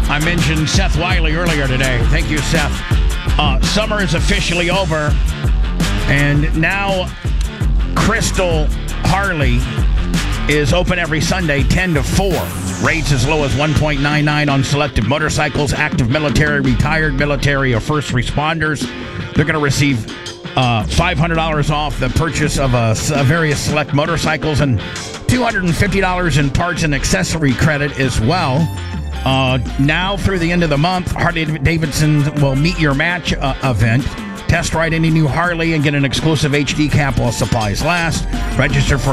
I mentioned Seth Wiley earlier today. Thank you, Seth. Summer is officially over, and now Crystal Harley is open every Sunday, 10 to 4. Rates as low as 1.99 on selected motorcycles, active military, retired military, or first responders. They're going to receive $500 off the purchase of various select motorcycles and $250 in parts and accessory credit as well. Now through the end of the month, Harley-Davidson will meet your match event. Test ride any new Harley and get an exclusive HD cap while supplies last. Register for